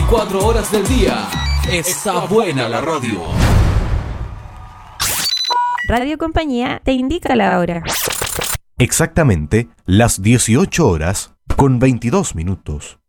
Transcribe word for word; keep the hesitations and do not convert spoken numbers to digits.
veinticuatro horas del día. Está buena la radio. Radio Compañía te indica la hora. Exactamente las dieciocho horas con veintidós minutos.